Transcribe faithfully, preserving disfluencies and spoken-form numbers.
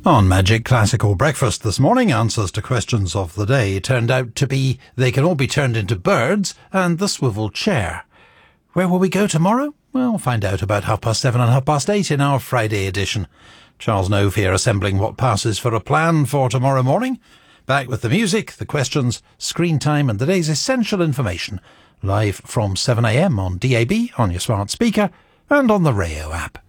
On Magic Classical Breakfast this morning, answers to questions of the day turned out to be they can all be turned into birds and the swivel chair. Where will we go tomorrow? Well, find out about half past seven and half past eight in our Friday edition. Charles Nove here assembling what passes for a plan for tomorrow morning. Back with the music, the questions, screen time and the day's essential information. Live from seven a m on D A B, on your smart speaker and on the Rayo app.